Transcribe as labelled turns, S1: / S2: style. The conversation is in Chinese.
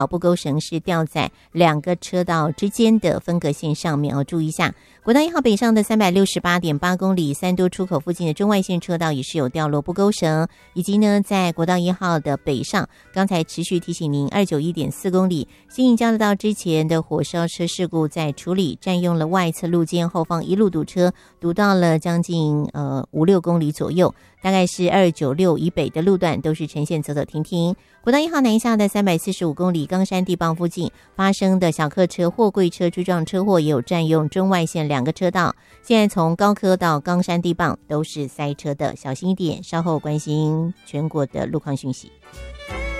S1: 不勾绳是吊在2个车道之间的分隔线上面哦，注意一下。国道1号北上的 368.8 公里三多出口附近的中外线车道也是有掉落不勾绳，以及呢在国道1号的北上，刚才持续提醒您 291.4 公里新营交流道之前的火烧车事故在处理，占用了外侧路肩，后方一路堵车，堵到了将近5-6公里左右，大概是296以北的路段都是呈现走走停停。国道1号南下的345公里冈山地磅附近发生的小客车、货柜车追撞车祸，也有占用中外线2个车道，现在从高科到冈山地磅都是塞车的，小心一点，稍后关心全国的路况讯息。